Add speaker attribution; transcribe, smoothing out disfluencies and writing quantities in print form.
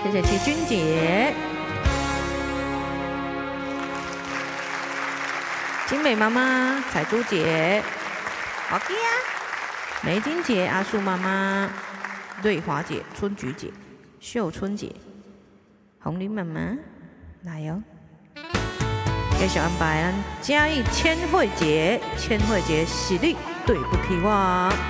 Speaker 1: 谢谢齐君姐。精美妈妈、彩珠姐、好弟呀、梅金姐、阿树妈妈、瑞华姐、春菊姐、秀春姐、红林妈妈，来哟、继续安排咱嘉义千惠姐，千惠姐是你对不起我。